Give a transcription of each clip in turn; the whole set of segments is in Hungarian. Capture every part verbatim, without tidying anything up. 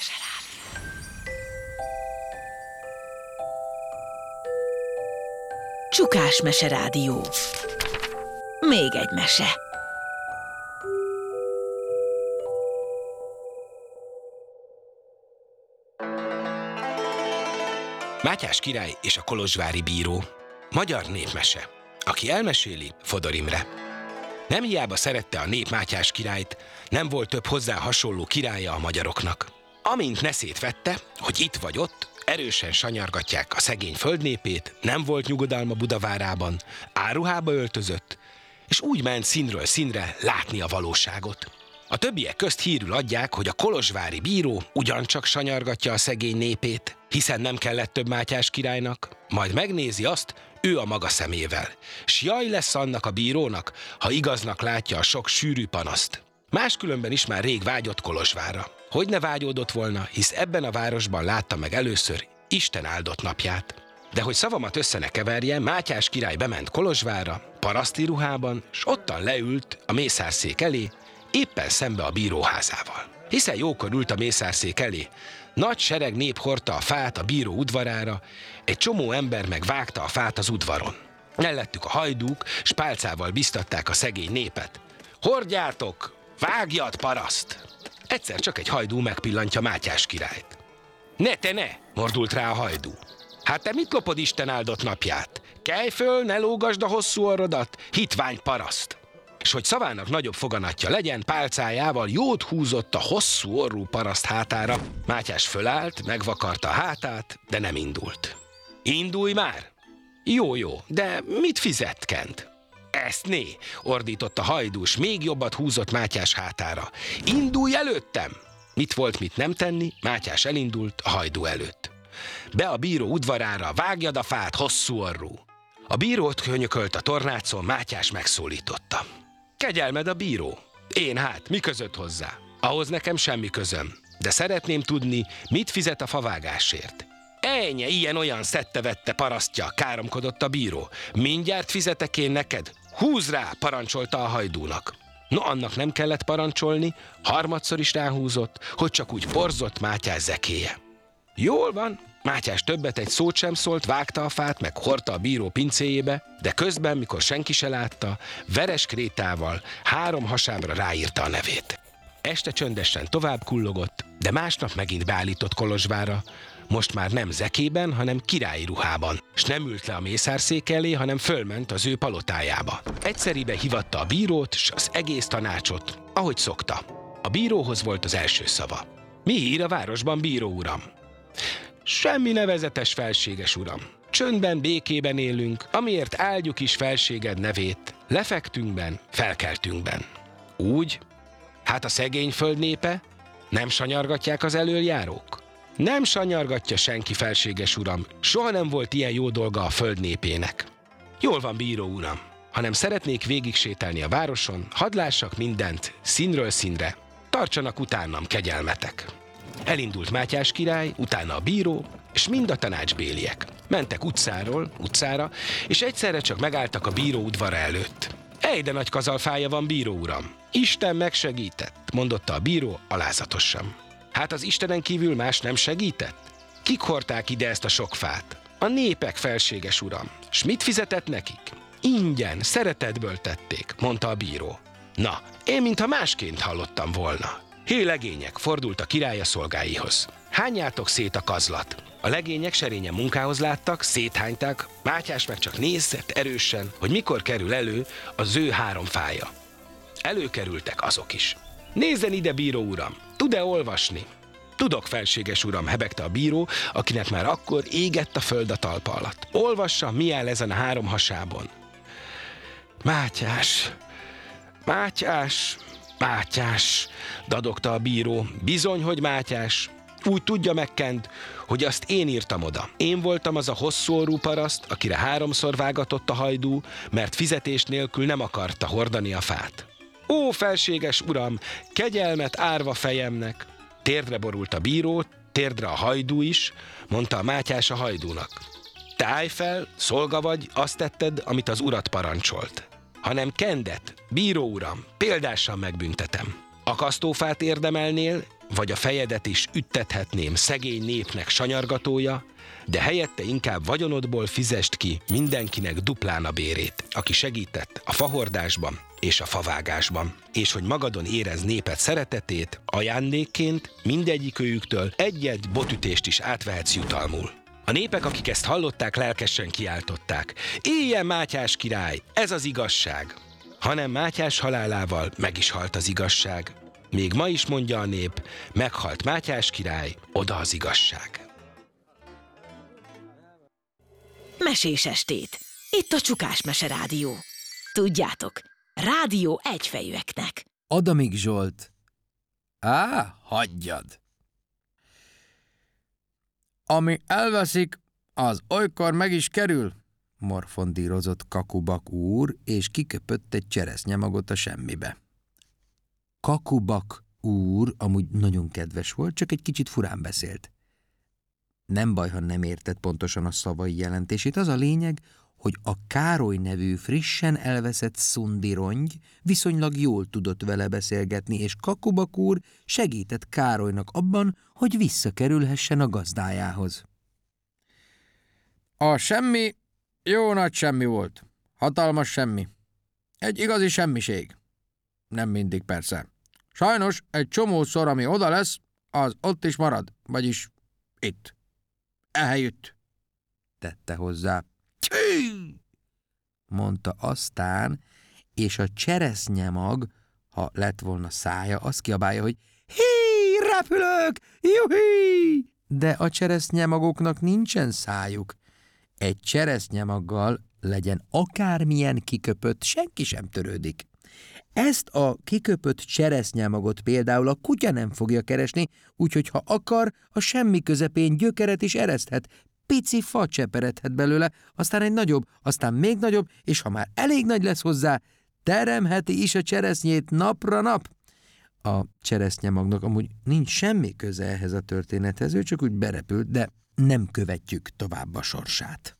Csukás Mese Rádió. Még egy mese. Mátyás király és a kolozsvári bíró. Magyar népmese. Aki elmeséli, Fodor Imre. Nem hiába szerette a nép Mátyás királyt, nem volt több hozzá hasonló királya a magyaroknak. Amint neszét vette, hogy itt vagy ott, erősen sanyargatják a szegény földnépét, nem volt nyugodalma Budavárában, áruhába öltözött, és úgy ment színről színre látni a valóságot. A többiek közt hírül adják, hogy a kolozsvári bíró ugyancsak sanyargatja a szegény népét, hiszen nem kellett több Mátyás királynak, majd megnézi azt ő a maga szemével. S jaj lesz annak a bírónak, ha igaznak látja a sok sűrű panaszt. Máskülönben is már rég vágyott Kolozsvárra. Hogy ne vágyódott volna, hisz ebben a városban látta meg először Isten áldott napját. De hogy szavamat össze ne keverje, Mátyás király bement Kolozsvárra, paraszti ruhában, s ottan leült a mészárszék elé, éppen szembe a bíróházával. Hiszen jókor ült a mészárszék elé, nagy sereg nép hordta a fát a bíró udvarára, egy csomó ember meg vágta a fát az udvaron. Mellettük a hajdúk, s pálcával biztatták a szegény népet. Hordjátok! Vágjad, paraszt! Egyszer csak egy hajdú megpillantja Mátyás királyt. Ne te ne! Mordult rá a hajdú. Hát te mit lopod Isten áldott napját? Kelj föl, ne lógasd a hosszú orrodat, hitvány paraszt! És hogy szavának nagyobb foganatja legyen, pálcájával jót húzott a hosszú orrú paraszt hátára. Mátyás fölállt, megvakarta a hátát, de nem indult. Indulj már! Jó, jó, de mit fizet Kent? Ezt né, ordított a hajdús, még jobbat húzott Mátyás hátára. Indulj előttem! Mit volt, mit nem tenni, Mátyás elindult a hajdú előtt. Be a bíró udvarára, vágjad a fát, hosszú orrú! A bírót könyökölt a tornácon, Mátyás megszólította. Kegyelmed a bíró. Én hát, mi között hozzá? Ahhoz nekem semmi közöm, de szeretném tudni, mit fizet a favágásért. Ennyi, ilyen-olyan szedte-vette parasztja, káromkodott a bíró. Mindjárt fizetek én neked? Húz rá, parancsolta a hajdúnak. No, annak nem kellett parancsolni, harmadszor is ráhúzott, hogy csak úgy porzott Mátyás zekéje. Jól van, Mátyás többet egy szót sem szólt, vágta a fát, meg hordta a bíró pincéjébe, de közben, mikor senki se látta, veres krétával három hasábra ráírta a nevét. Este csöndesen tovább kullogott, de másnap megint beállított Kolozsvárra, most már nem zekében, hanem királyi ruhában, s nem ült le a mészárszék elé, hanem fölment az ő palotájába. Egyszeribe hívatta a bírót, s az egész tanácsot, ahogy szokta. A bíróhoz volt az első szava. Mi hír a városban, bíró uram? Semmi nevezetes, felséges uram. Csöndben, békében élünk, amiért áldjuk is felséged nevét. Lefektünkben, felkeltünkben. Úgy? Hát a szegény föld népe? Nem sanyargatják az elöljárók? Nem sanyargatja senki, felséges uram. Soha nem volt ilyen jó dolga a föld népének. Jól van, bíró uram. Hanem szeretnék végig sétálni a városon, hadd lássak mindent, színről színre. Tartsanak utánam, kegyelmetek. Elindult Mátyás király, utána a bíró, és mind a tanácsbéliek. Mentek utcáról utcára, és egyszerre csak megálltak a bíró udvara előtt. Ej, de nagy kazalfája van, bíró uram. Isten megsegített, mondotta a bíró alázatosan. Hát az Istenen kívül más nem segített? Kik hordták ide ezt a sok fát? A népek, felséges uram. S mit fizetett nekik? Ingyen, szeretetből tették, mondta a bíró. Na, én mintha másként hallottam volna. Hé, legények, fordult a király a szolgáihoz. Hányjátok szét a kazlat. A legények serényen munkához láttak, széthányták, Mátyás meg csak nézett erősen, hogy mikor kerül elő az ő három fája. Előkerültek azok is. Nézzen ide, bíró uram, tud-e olvasni? Tudok, felséges uram, hebegte a bíró, akinek már akkor égett a föld a talpa alatt. Olvassa, mi áll ezen a három hasábon. Mátyás, Mátyás, Mátyás, dadogta a bíró. Bizony, hogy Mátyás. Úgy tudja meg Kent, hogy azt én írtam oda. Én voltam az a hosszú orrú paraszt, akire háromszor vágatott a hajdú, mert fizetés nélkül nem akarta hordani a fát. Ó, felséges uram, kegyelmet árva fejemnek! Térdre borult a bíró, térdre a hajdú is, mondta a Mátyás a hajdúnak. Te állj fel, szolga vagy, azt tetted, amit az urat parancsolt. Hanem Kendet, bíró uram, példásan megbüntetem. Akasztófát érdemelnél, vagy a fejedet is üttethetném szegény népnek sanyargatója, de helyette inkább vagyonodból fizest ki mindenkinek duplán a bérét, aki segített a fahordásban és a favágásban. És hogy magadon érez néped szeretetét, ajándékként mindegyikőjüktől egy-egy botütést is átvehetsz jutalmul. A népek, akik ezt hallották, lelkesen kiáltották: éljen Mátyás király, ez az igazság! Hanem Mátyás halálával meg is halt az igazság. Még ma is mondja a nép, meghalt Mátyás király, oda az igazság. Mesés estét! Itt a Csukás Mese Rádió. Tudjátok, rádió egyfejűeknek. Adamik Zsolt. Á, hagyjad! Ami elveszik, az olykor meg is kerül, morfondírozott Kakubak úr, és kiköpött egy cseresznyemagot a semmibe. Kakubak úr amúgy nagyon kedves volt, csak egy kicsit furán beszélt. Nem baj, ha nem értett pontosan a szavai jelentését, az a lényeg, hogy a Károly nevű frissen elveszett szundi rongy viszonylag jól tudott vele beszélgetni, és Kakubak úr segített Károlynak abban, hogy visszakerülhessen a gazdájához. A semmi jó nagy semmi volt. Hatalmas semmi. Egy igazi semmiség. Nem mindig persze. Sajnos egy csomószor, ami oda lesz, az ott is marad, vagyis itt. Ehelyütt, tette hozzá. Tű! Mondta aztán, és a cseresznyemag, ha lett volna szája, azt kiabálja, hogy hí, repülök, juhí! De a cseresznyemagoknak nincsen szájuk. Egy cseresznyemaggal, legyen akármilyen kiköpött, senki sem törődik. Ezt a kiköpött cseresznyemagot például a kutya nem fogja keresni, úgyhogy ha akar, a semmi közepén gyökeret is ereszthet, pici fa cseperedhet belőle, aztán egy nagyobb, aztán még nagyobb, és ha már elég nagy lesz hozzá, teremheti is a cseresznyét napra nap. A cseresznyemagnak amúgy nincs semmi köze ehhez a történethez, ő csak úgy berepült, de nem követjük tovább a sorsát.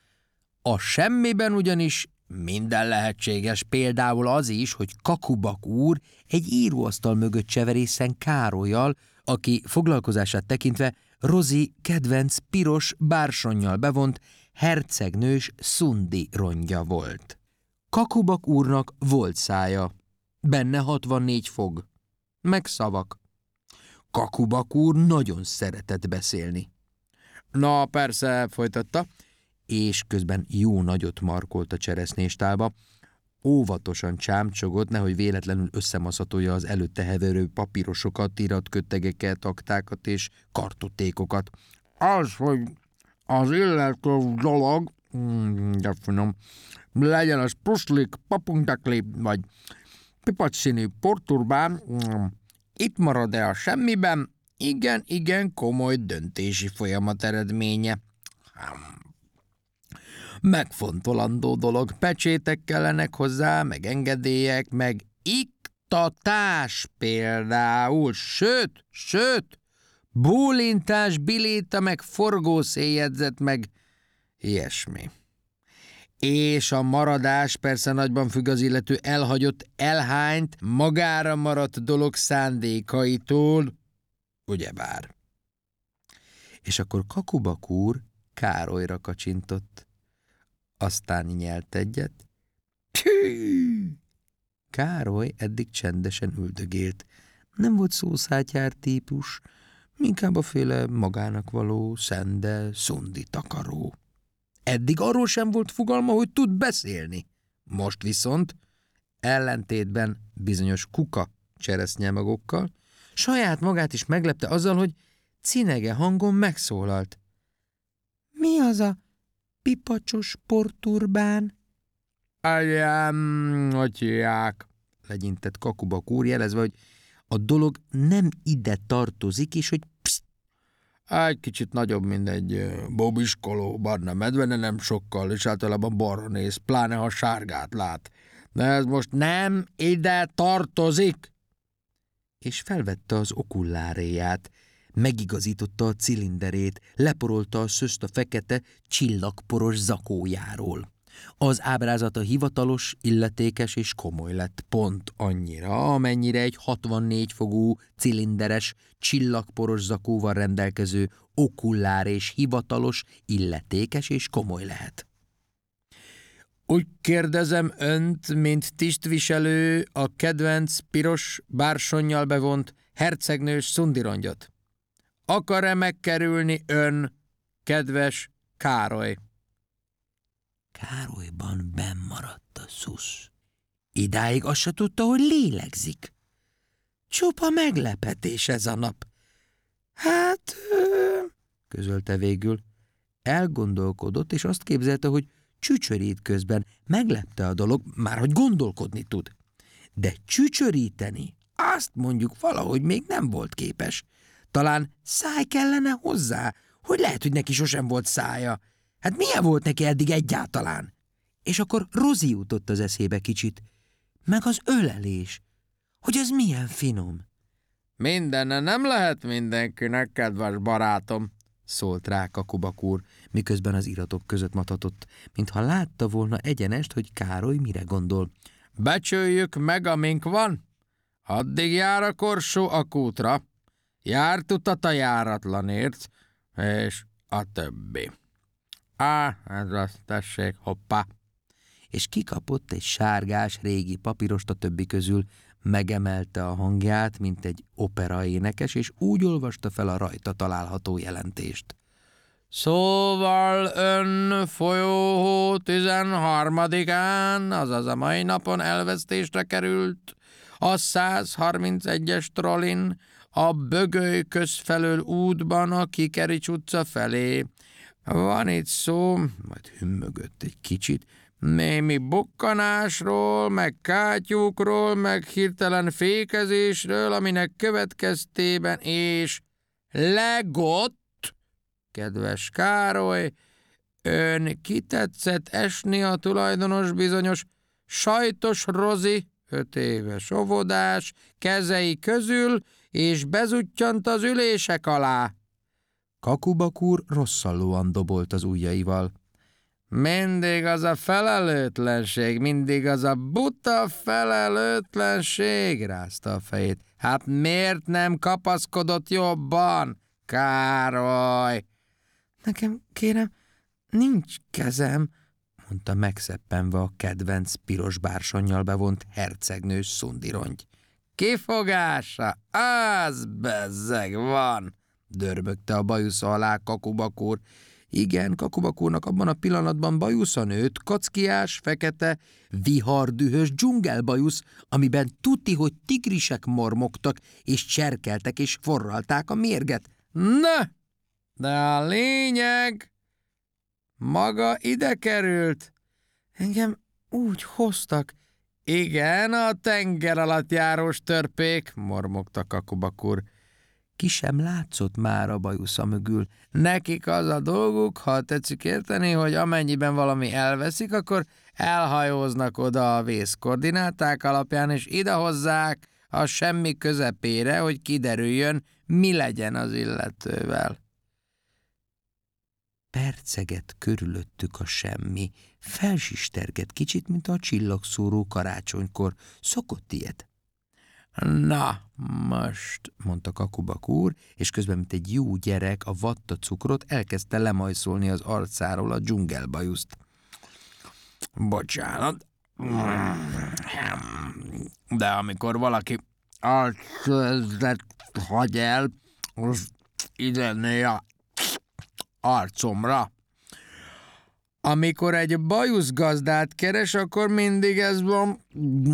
A semmiben ugyanis minden lehetséges, például az is, hogy Kakubak úr egy íróasztal mögött cseverészen Károllyal, aki foglalkozását tekintve Rozi kedvenc piros bársonnyal bevont hercegnős szundi rongya volt. Kakubak úrnak volt szája, benne hatvannégy fog, meg szavak. Kakubak úr nagyon szeretett beszélni. Na persze, folytatta, és közben jó nagyot markolt a cseresznyéstálba, óvatosan csámcsogott, nehogy véletlenül összemaszatolja az előtte heverő papírosokat, iratkötegeket, aktákat és kartotékokat. Az, hogy az illető dolog, de finom, legyen az puszlik, papunktakli, vagy pipacsszínű porturbán, itt marad-e a semmiben? Igen, igen, komoly döntési folyamat eredménye. Megfontolandó dolog, pecsétek kellenek hozzá, meg engedélyek, meg iktatás például, sőt, sőt, bólintás, biléta, meg forgószéljegyzet, meg ilyesmi. És a maradás persze nagyban függ az illető elhagyott, elhányt, magára maradt dolog szándékaitól, ugyebár. És akkor Kakubak úr Károlyra kacsintott. Aztán nyelt egyet. Pű! Károly eddig csendesen üldögélt. Nem volt szószátyár típus, inkább a féle magának való, szende, szundi takaró. Eddig arról sem volt fogalma, hogy tud beszélni. Most viszont, ellentétben bizonyos kuka cseresznyemagokkal, saját magát is meglepte azzal, hogy cinege hangon megszólalt. Mi az a pipacsos porturbán? Egyem, hogy hívják, legyintett Kakubak úr, jelezve, hogy a dolog nem ide tartozik, és hogy pszt. Egy kicsit nagyobb, mint egy bobiskoló barna medve, de nem sokkal, és általában balra néz, pláne ha sárgát lát. De ez most nem ide tartozik. És felvette az okulláréját, megigazította a cilinderét, leporolta a szöszt a fekete, csillagporos zakójáról. Az ábrázata hivatalos, illetékes és komoly lett, pont annyira, amennyire egy hatvannégy fogú, cilinderes, csillagporos zakóval rendelkező okullár és hivatalos, illetékes és komoly lehet. Úgy kérdezem önt, mint tisztviselő, a kedvenc piros bársonnyal bevont hercegnős szundirongyot. Akar-e megkerülni ön, kedves Károly? Károlyban bennmaradt a szusz. Idáig azt se tudta, hogy lélegzik. Csupa meglepetés ez a nap. Hát, közölte végül. Elgondolkodott, és azt képzelte, hogy csücsörít közben. Meglepte a dolog, már hogy gondolkodni tud. De csücsöríteni, azt mondjuk valahogy még nem volt képes. Talán száj kellene hozzá, hogy lehet, hogy neki sosem volt szája. Hát milyen volt neki eddig egyáltalán? És akkor Rozi jutott az eszébe kicsit. Meg az ölelés. Hogy az milyen finom. Mindenne nem lehet mindenkinek, kedves barátom, szólt rá Kakubak úr, miközben az iratok között matatott, mintha látta volna egyenest, hogy Károly mire gondol. Becsüljük meg, amink van. Addig jár a korsó a kútra. Járt utat a járatlanért, és a többi. Á, ez az, tessék, hoppá! És kikapott egy sárgás, régi papírost a többi közül, megemelte a hangját, mint egy operaénekes, és úgy olvasta fel a rajta található jelentést. Szóval ön folyóhó tizenharmadikán, azaz a mai napon elvesztésre került a száz harmincegyes trollin, a Bögöly közfelől útban a Kikerics utca felé. Van itt szó, majd hümmögött egy kicsit, némi bukkanásról, meg kátyúkról, meg hirtelen fékezésről, aminek következtében és legott, kedves Károly, ön kitetszett esni a tulajdonos bizonyos Sajtos Rozi, öt éves óvodás, kezei közül, és bezuttyant az ülések alá. Kakubak úr rosszallóan dobolt az ujjaival. Mindig az a felelőtlenség, mindig az a buta felelőtlenség, rázta a fejét. Hát miért nem kapaszkodott jobban, Károly? Nekem, kérem, nincs kezem, mondta megszeppenve a kedvenc piros bársonnyal bevont hercegnős szundirongy. Kifogása, az bezzeg van, dörbögte a bajusza alá Kakubak úr. Igen, Kakubak úrnak abban a pillanatban bajusza nőtt, kockiás, fekete, vihardühös dzsungelbajusz, amiben tuti, hogy tigrisek mormogtak, és cserkeltek, és forralták a mérget. Na, de a lényeg maga ide került. Engem úgy hoztak. Igen, a tenger alatt járós törpék, mormogta Kakubak úr. Ki sem látszott már a bajusza mögül. Nekik az a dolguk, ha tetszik érteni, hogy amennyiben valami elveszik, akkor elhajóznak oda a vészkoordináták alapján, és idehozzák a semmi közepére, hogy kiderüljön, mi legyen az illetővel. Perceget körülöttük a semmi, felsistergett kicsit, mint a csillagszóró karácsonykor. Szokott ilyet. Na, most, mondta Kakubak úr, és közben, mint egy jó gyerek, a vatta cukrot elkezdte lemajszolni az arcáról a dzsungelbajuszt. Bocsánat, de amikor valaki arcözlet hagy el, az idenné a arcomra. Amikor egy bajuszgazdát keres, akkor mindig ez van,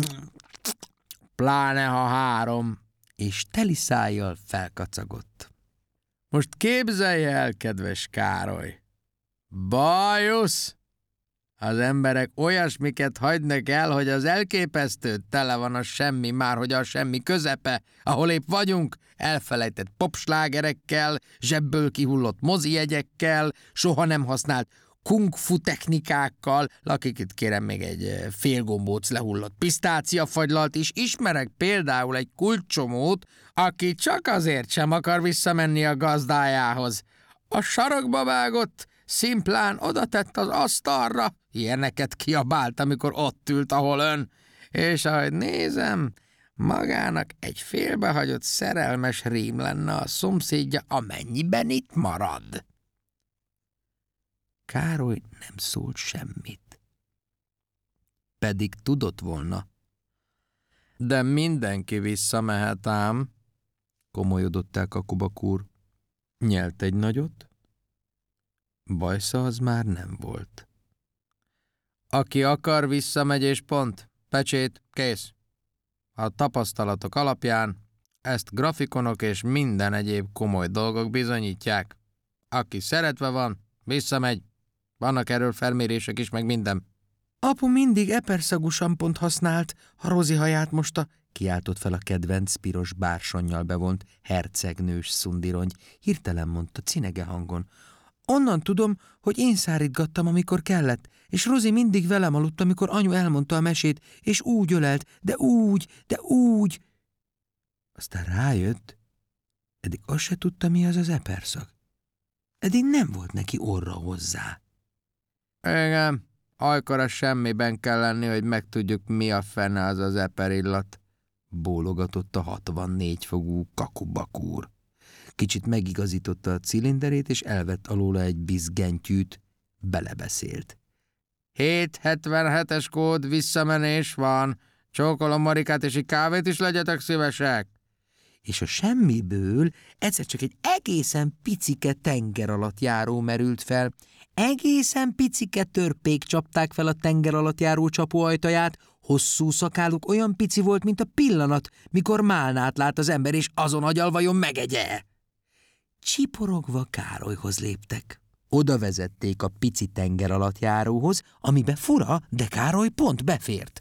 pláne ha három, és teli szájjal felkacagott. Most képzelj el, kedves Károly, bajusz! Az emberek olyasmiket hagynak el, hogy az elképesztő, tele van a semmi, már hogy a semmi közepe, ahol épp vagyunk, elfelejtett popslágerekkel, zsebből kihullott mozijegyekkel, soha nem használt kung-fu technikákkal, lakik itt kérem még egy félgombóc lehullott pisztáciafagylalt is, ismerek például egy kulcsomót, aki csak azért sem akar visszamenni a gazdájához. A sarokba vágott, szimplán oda tett az asztalra, ilyeneket kiabált, amikor ott ült, ahol ön, és ahogy nézem, magának egy félbehagyott szerelmes rím lenne a szomszédja, amennyiben itt marad. Károly nem szólt semmit. Pedig tudott volna. De mindenki visszamehet ám, komolyodott el Kakubak úr. Nyelt egy nagyot? Bajsza az már nem volt. Aki akar, visszamegy és pont. Pecsét, kész. A tapasztalatok alapján ezt grafikonok és minden egyéb komoly dolgok bizonyítják. Aki szeretve van, visszamegy. Vannak erről felmérések is, meg minden. Apu mindig eperszagú sampont használt, ha Rozi haját mosta, kiáltott fel a kedvenc piros bársonnyal bevont hercegnős szundirongy, hirtelen mondta cinege hangon. Onnan tudom, hogy én szárítgattam, amikor kellett, és Rozi mindig velem aludt, amikor anyu elmondta a mesét, és úgy ölelt, de úgy, de úgy. Aztán rájött, eddig azt se tudta, mi az az eperszag. Eddig nem volt neki orra hozzá. Igen, olykor a semmiben kell lenni, hogy megtudjuk, mi a fene az az eperillat, bólogatott a hatvannégy fogú Kakubak úr. Kicsit megigazította a cilinderét, és elvett alóla egy bizgentyűt. Belebeszélt. hét hetvenhetes kód, visszamenés van. Csókolom Marikát, és egy kávét is legyetek szívesek. És a semmiből egyszer csak egy egészen picike tenger alatt járó merült fel. Egészen picike törpék csapták fel a tenger alatt járó csapó ajtaját, hosszú szakáluk olyan pici volt, mint a pillanat, mikor málnát lát az ember, és azon agyal vajon megegye. Csiporogva Károlyhoz léptek. Oda vezették a pici tenger alatt járóhoz, amibe fura, de Károly pont befért.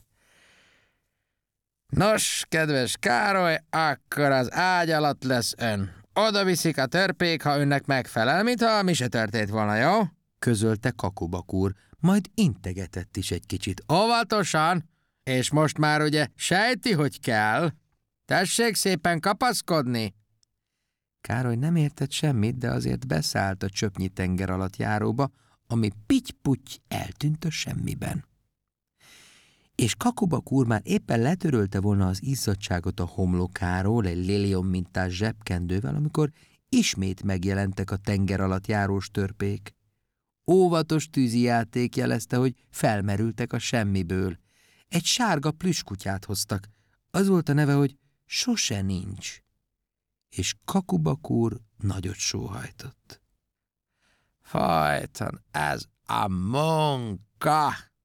Nos, kedves Károly, akkor az ágy alatt lesz ön. Oda viszik a törpék, ha önnek megfelel, mintha mi se történt volna, jó? Közölte Kakubak úr, majd integetett is egy kicsit. Óvatosan, és most már ugye sejti, hogy kell. Tessék szépen kapaszkodni. Károly nem értett semmit, de azért beszállt a csöpnyi tenger alatt járóba, ami pitty-putty eltűnt a semmiben. És Kakubak úr már éppen letörölte volna az izzadságot a homlokáról egy lilium mintás zsebkendővel, amikor ismét megjelentek a tenger alatt járós törpék. Óvatos tűzijáték jelezte, hogy felmerültek a semmiből. Egy sárga plüsskutyát hoztak. Az volt a neve, hogy Sose nincs. És Kakubak úr nagyot sóhajtott. Fajtan, ez a munka!